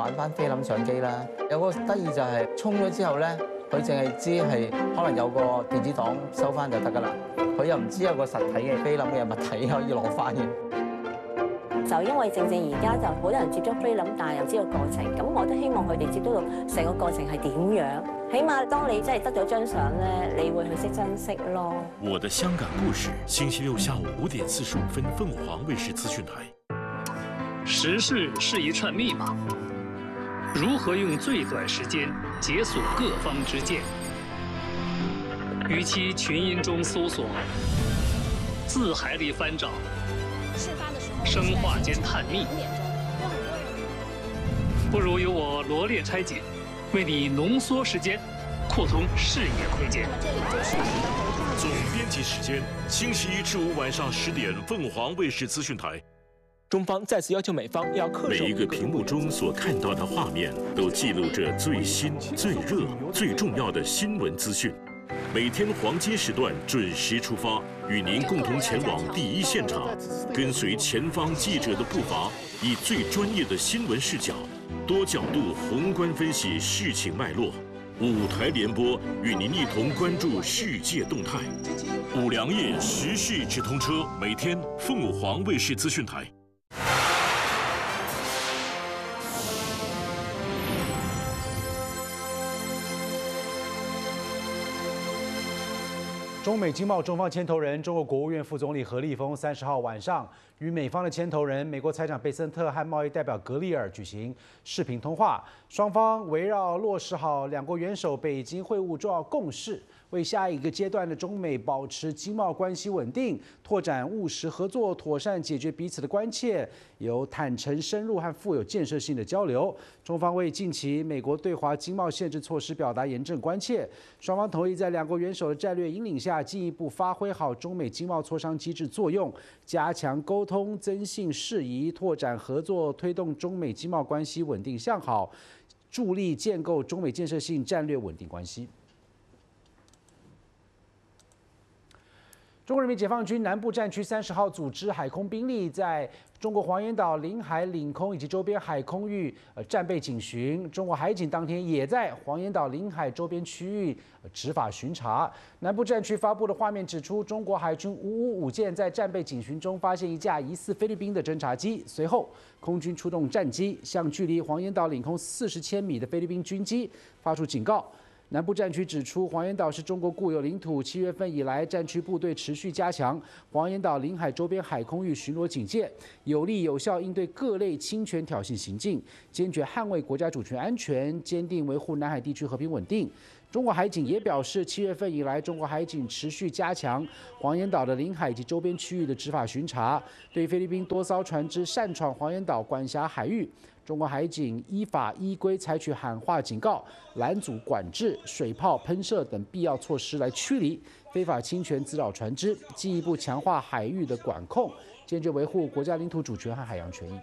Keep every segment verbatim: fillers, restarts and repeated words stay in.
玩翻菲林相機啦。有個得意就係沖咗之後咧，佢淨係知係可能有個電子檔收翻就得㗎啦。佢又唔知有個實體嘅菲林嘅物體可以攞翻嘅。 就因為正正而家就好多人接觸菲林，但係又知道過程，咁我都希望佢哋接觸到成個過程係點樣。起碼當你真係得咗張相咧，你會去識珍惜咯。 我的香港故事，星期六下午五點四十五分，鳳凰衛視資訊台。 時事是一串密碼，如何用最短時間解鎖各方之見？與其群音中搜索，字海裡翻找。生化間探秘，不如由我羅列拆解，為你濃縮時間，擴通視野空間。 總編輯時間：星期一至五晚上十點，鳳凰衛視資訊台。 中方再次要求美方要恪守。 每一個屏幕中所看到的畫面，都記錄着最新、最熱、最重要的新聞資訊。每天黃金時段準時出發，與您共同前往第一現場，跟隨前方記者的步伐，以最專業的新聞視角、多角度宏觀分析事情脈絡。五台聯播，與您一同關注世界動態。五糧液時事直通車，每天鳳凰衛視資訊台。 中美经贸中方牵头人、中国国务院副总理何立峰三十号晚上与美方的牵头人、美国财长贝森特和贸易代表格里尔举行视频通话，双方围绕落实好两国元首北京会晤重要共识，为下一个阶段的中美保持经贸关系稳定、拓展务实合作、妥善解决彼此的关切，有坦诚、深入和富有建设性的交流。中方为近期美国对华经贸限制措施表达严正关切，双方同意在两国元首的战略引领下，进一步发挥好中美经贸磋商机制作用，加强沟通、增信事宜，拓展合作，推动中美经贸关系稳定向好，助力建构中美建设性战略稳定关系。中国人民解放军南部战区三十号组织海空兵力在中国黄岩岛领海领空以及周边海空域呃战备警巡，中国海警当天也在黄岩岛领海周边区域呃执法巡查。南部战区发布的画面指出，中国海军五五五舰在战备警巡中发现一架疑似菲律宾的侦察机，随后空军出动战机向距离黄岩岛领空四十千米的菲律宾军机发出警告。南部战区指出，黄岩岛是中国固有领土。七月份以来，战区部队持续加强黄岩岛领海周边海空域巡逻警戒，有力有效应对各类侵权挑衅行径，坚决捍卫国家主权安全，坚定维护南海地区和平稳定。中国海警也表示，七月份以来，中国海警持续加强黄岩岛的领海以及周边区域的执法巡查，对菲律宾多艘船只擅闯黄岩岛管辖海域，中国海警依法依规采取喊话警告、拦阻管制、水炮喷射等必要措施来驱离非法侵权滋扰船只，进一步强化海域的管控，坚决维护国家领土主权和海洋权益。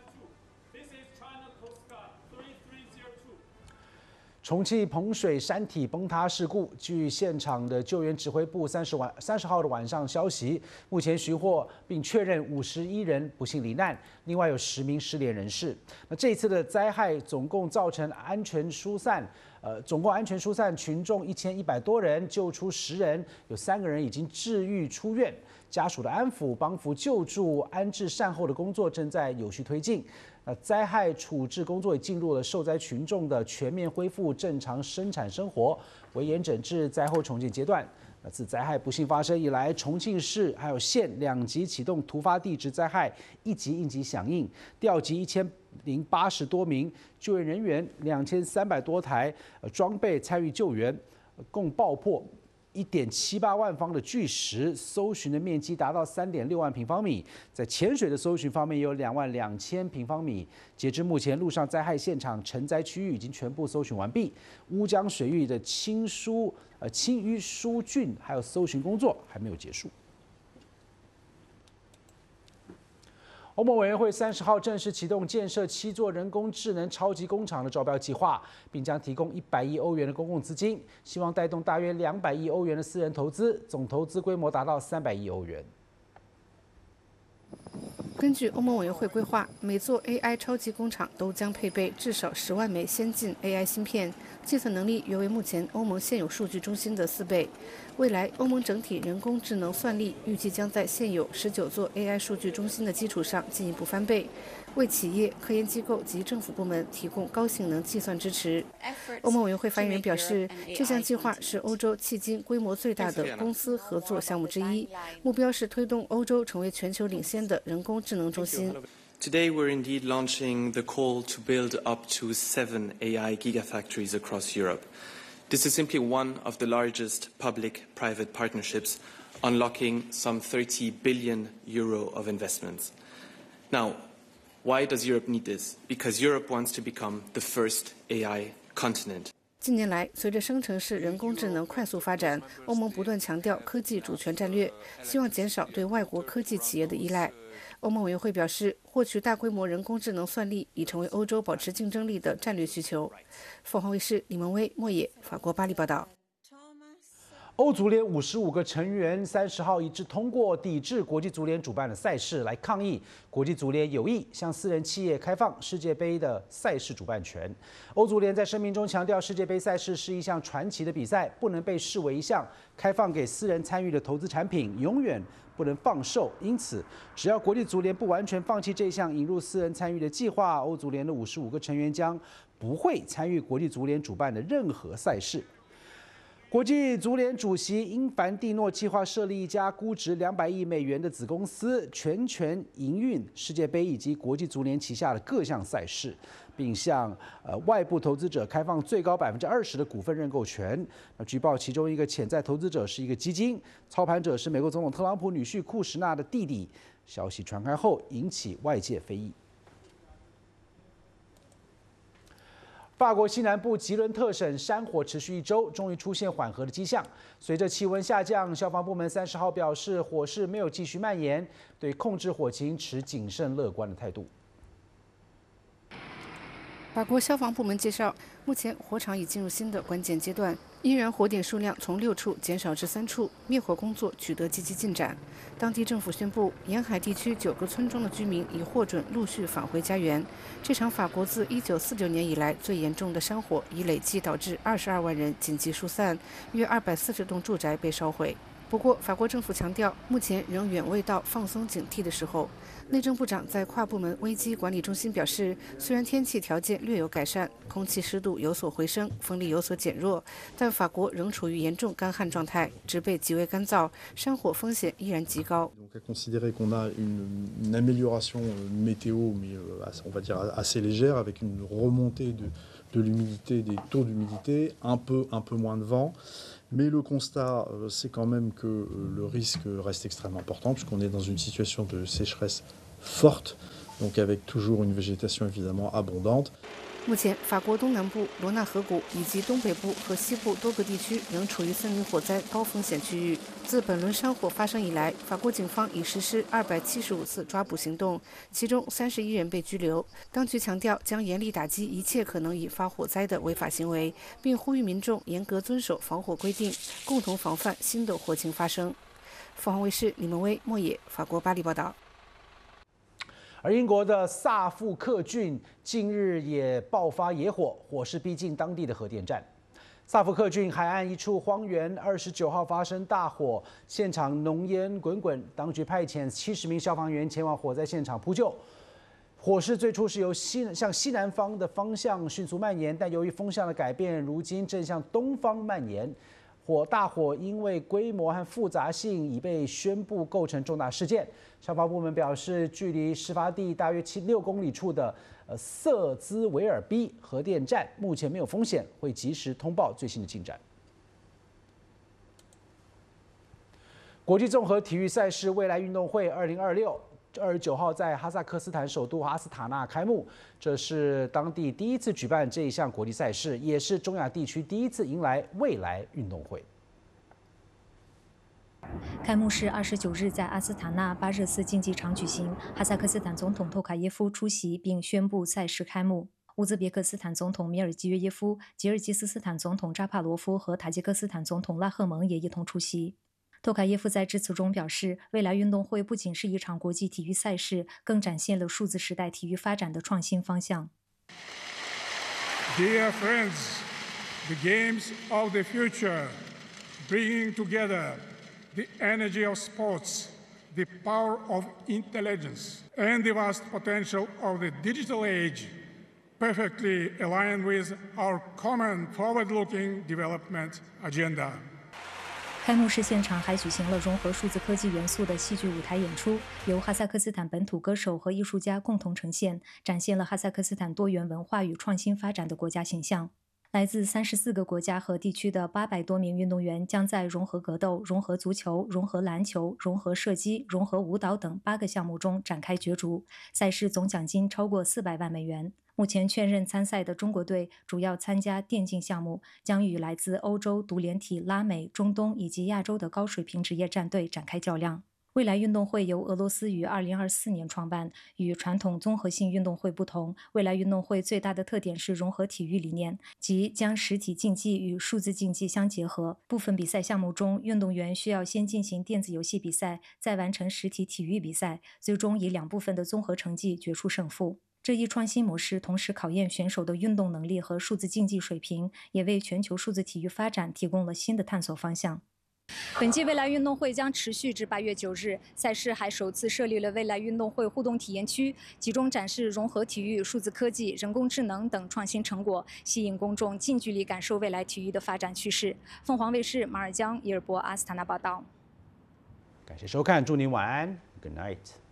重庆彭水山体崩塌事故，据现场的救援指挥部三十晚三十号的晚上消息，目前寻获并确认五十一人不幸罹难，另外有十名失联人士。那这一次的灾害总共造成安全疏散，呃，总共安全疏散群众一千一百多人，救出十人，有三个人已经治愈出院。家属的安抚、帮扶救助、安置善后的工作正在有序推进。呃，灾害处置工作也进入了受灾群众的全面恢复正常生产生活、危严整治、灾后重建阶段。那自灾害不幸发生以来，重庆市还有县两级启动突发地质灾害一级应急响应，调集一千零八十多名救援人员、两千三百多台呃装备参与救援，共爆破一点七八万方的巨石，搜寻的面积达到三点六万平方米。在潜水的搜寻方面，有两万两千平方米。截至目前，陆上灾害现场沉灾区域已经全部搜寻完毕。乌江水域的清疏、呃清淤疏浚还有搜寻工作还没有结束。欧盟委员会三十号正式启动建设七座人工智能超级工厂的招标计划，并将提供一百亿欧元的公共资金，希望带动大约两百亿欧元的私人投资，总投资规模达到三百亿欧元。 根据欧盟委员会规划，每座 A I 超级工厂都将配备至少十万枚先进 A I 芯片，计算能力约为目前欧盟现有数据中心的四倍。未来，欧盟整体人工智能算力预计将在现有十九座 A I 数据中心的基础上进一步翻倍，为企业、科研机构及政府部门提供高性能计算支持。欧盟委员会发言人表示，这项计划是欧洲迄今规模最大的公司合作项目之一，目标是推动欧洲成为全球领先的人工智能中心。 Today, we're indeed launching the call to build up to seven A I gigafactories across Europe. This is simply one of the largest public-private partnerships, unlocking some thirty billion euro of investments. Now, why does Europe need this? Because Europe wants to become the first A I continent. 近年来，随着生成式人工智能快速发展，欧盟不断强调科技主权战略，希望减少对外国科技企业的依赖。欧盟委员会表示，获取大规模人工智能算力已成为欧洲保持竞争力的战略需求。凤凰卫视李文威、莫野，法国巴黎报道。 欧足联五十五个成员三十号一致通过抵制国际足联主办的赛事，来抗议国际足联有意向私人企业开放世界杯的赛事主办权。欧足联在声明中强调，世界杯赛事是一项传奇的比赛，不能被视为一项开放给私人参与的投资产品，永远不能放售。因此，只要国际足联不完全放弃这项引入私人参与的计划，欧足联的五十五个成员将不会参与国际足联主办的任何赛事。国际足联主席因凡蒂诺计划设立一家估值两百亿美元的子公司，全权营运世界杯以及国际足联旗下的各项赛事，并向呃外部投资者开放最高百分之二十的股份认购权。那据报，其中一个潜在投资者是一个基金，操盘者是美国总统特朗普女婿库什纳的弟弟。消息传开后，引起外界非议。法国西南部吉伦特省山火持续一周，终于出现缓和的迹象。随着气温下降，消防部门三十号表示，火势没有继续蔓延，对控制火情持谨慎乐观的态度。 法国消防部门介绍，目前火场已进入新的关键阶段，依然火点数量从六处减少至三处，灭火工作取得积极进展。当地政府宣布，沿海地区九个村庄的居民已获准陆续返回家园。这场法国自一九四九年以来最严重的山火已累计导致二十二万人紧急疏散，约二百四十栋住宅被烧毁。不过，法国政府强调，目前仍远未到放松警惕的时候。内政部长在跨部门危机管理中心表示，虽然天气条件略有改善，空气湿度有所回升，风力有所减弱，但法国仍处于严重干旱状态，植被极为干燥，山火风险依然极高。 Donc à considérer qu'on a une, une amélioration météo, mais on va dire assez légère, avec une remontée de, de l'humidité, des taux d'humidité, un peu, un peu moins de vent. Mais le constat, c'est quand même que le risque reste extrêmement important, puisqu'on est dans une situation de sécheresse forte, donc avec toujours une végétation évidemment abondante. 目前，法国东南部罗纳河谷以及东北部和西部多个地区仍处于森林火灾高风险区域。自本轮山火发生以来，法国警方已实施二百七十五次抓捕行动，其中三十一人被拘留。当局强调将严厉打击一切可能引发火灾的违法行为，并呼吁民众严格遵守防火规定，共同防范新的火情发生。凤凰卫视李文威、莫野，法国巴黎报道。 而英国的萨福克郡近日也爆发野火，火势逼近当地的核电站。萨福克郡海岸一处荒原，二十九号发生大火，现场浓烟滚滚，当局派遣七十名消防员前往火灾现场扑救。火势最初是由西向西南方的方向迅速蔓延，但由于风向的改变，如今正向东方蔓延。火大火因为规模和复杂性已被宣布构成重大事件。消防部门表示，距离事发地大约七六公里处的呃瑟兹维尔 B 核电站目前没有风险，会及时通报最新的进展。国际综合体育赛事未来运动会二零二六。二十九号在哈萨克斯坦首都阿斯塔纳开幕，这是当地第一次举办这一项国际赛事，也是中亚地区第一次迎来未来运动会。 开幕式二十九日在阿斯塔纳巴热斯竞技场举行，哈萨克斯坦总统托卡耶夫出席并宣布赛事开幕。乌兹别克斯坦总统米尔基约耶夫、吉尔吉斯斯坦总统扎帕罗夫和塔吉克斯坦总统拉赫蒙也一同出席。 托卡耶夫在致辞中表示，未来运动会不仅是一场国际体育赛事，更展现了数字时代体育发展的创新方向。 Dear friends, the games of the future, bringing together the energy of sports, the power of intelligence, and the vast potential of the digital age, perfectly align with our common forward-looking development agenda. 开幕式现场还举行了融合数字科技元素的戏剧舞台演出，由哈萨克斯坦本土歌手和艺术家共同呈现，展现了哈萨克斯坦多元文化与创新发展的国家形象。来自三十四个国家和地区的八百多名运动员将在融合格斗、融合足球、融合篮球、融合射击、融合舞蹈等八个项目中展开角逐。赛事总奖金超过四百万美元。目前确认参赛的中国队主要参加电竞项目，将与来自欧洲、独联体、拉美、中东以及亚洲的高水平职业战队展开较量。未来运动会由俄罗斯于二零二四年创办，与传统综合性运动会不同，未来运动会最大的特点是融合体育理念，即将实体竞技与数字竞技相结合。部分比赛项目中，运动员需要先进行电子游戏比赛，再完成实体体育比赛，最终以两部分的综合成绩决出胜负。这一创新模式同时考验选手的运动能力和数字竞技水平，也为全球数字体育发展提供了新的探索方向。本届未来运动会将持续至八月九日，赛事还首次设立了未来运动会互动体验区，集中展示融合体育、数字科技、人工智能等创新成果，吸引公众近距离感受未来体育的发展趋势。凤凰卫视马尔江、伊尔博阿斯塔纳报道。 感谢收看，祝您晚安 ，Good night。